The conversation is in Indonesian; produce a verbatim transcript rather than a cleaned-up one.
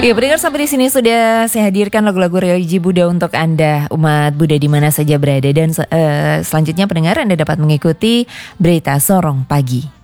Ya, pendengar, sampai di sini sudah saya hadirkan lagu-lagu religi Buddha untuk Anda, umat Buddha di mana saja berada. Dan uh, selanjutnya pendengar, Anda dapat mengikuti berita Sorong Pagi.